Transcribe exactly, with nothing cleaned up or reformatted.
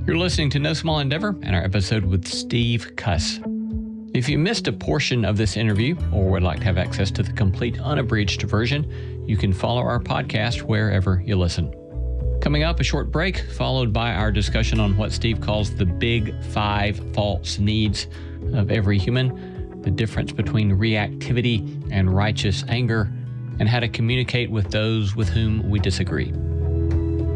You're listening to No Small Endeavor and our episode with Steve Cuss. If you missed a portion of this interview or would like to have access to the complete unabridged version, you can follow our podcast wherever you listen. Coming up, a short break, followed by our discussion on what Steve calls the big five false needs of every human, the difference between reactivity and righteous anger, and how to communicate with those with whom we disagree.